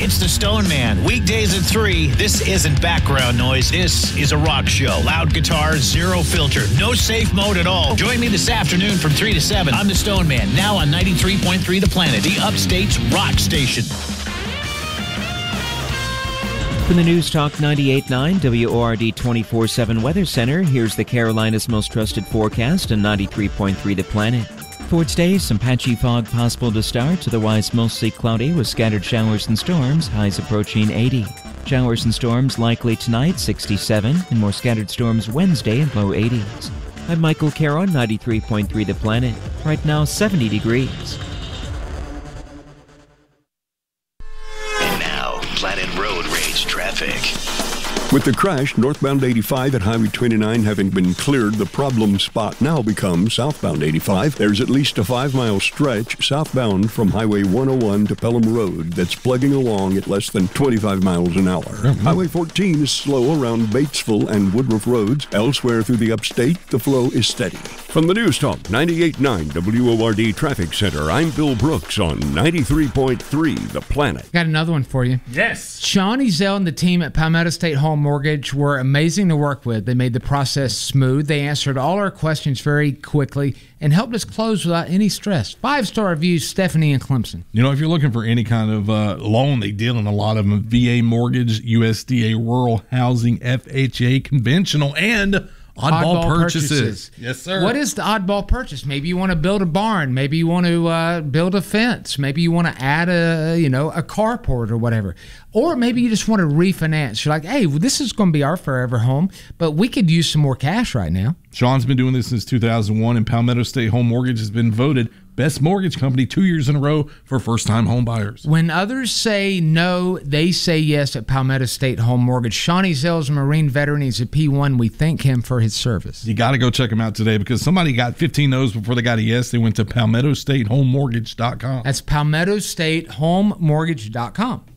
It's the Stone Man. Weekdays at 3. This isn't background noise. This is a rock show. Loud guitar, zero filter, no safe mode at all. Join me this afternoon from 3 to 7. I'm the Stone Man, now on 93.3 The Planet, the Upstate's rock station. From the News Talk 98.9 WORD 24/7 Weather Center, here's the Carolinas' most trusted forecast on 93.3 The Planet. For today, some patchy fog possible to start, otherwise mostly cloudy with scattered showers and storms, highs approaching 80. Showers and storms likely tonight, 67, and more scattered storms Wednesday in low 80s. I'm Michael Carroll, 93.3 The Planet. Right now, 70 degrees. And now, Planet Road Rage traffic. With the crash, northbound 85 at Highway 29 having been cleared, the problem spot now becomes southbound 85. There's at least a 5-mile stretch southbound from Highway 101 to Pelham Road that's plugging along at less than 25 miles an hour. Highway 14 is slow around Batesville and Woodruff Roads. Elsewhere through the upstate, the flow is steady. From the News Talk 98.9 WORD Traffic Center, I'm Bill Brooks on 93.3 The Planet. Got another one for you. Yes. Sean Ezel and the team at Palmetto State Home Mortgage were amazing to work with. They made the process smooth. They answered all our questions very quickly and helped us close without any stress. 5-star reviews, Stephanie and Clemson. You know, if you're looking for any kind of loan, they deal in a lot of them. VA mortgage, USDA rural housing, FHA conventional, and oddball purchases. Yes, sir. What is the oddball purchase? Maybe you want to build a barn. Maybe you want to build a fence. Maybe you want to add a carport or whatever. Or maybe you just want to refinance. You're like, hey, well, this is going to be our forever home, but we could use some more cash right now. Sean's been doing this since 2001, and Palmetto State Home Mortgage has been voted Best Mortgage Company 2 years in a row for first-time home buyers. When others say no, they say yes at Palmetto State Home Mortgage. Sean Ezel is a Marine veteran. He's a P1. We thank him for his service. You got to go check him out today because somebody got 15 no's before they got a yes. They went to PalmettoStateHomeMortgage.com. That's PalmettoStateHomeMortgage.com.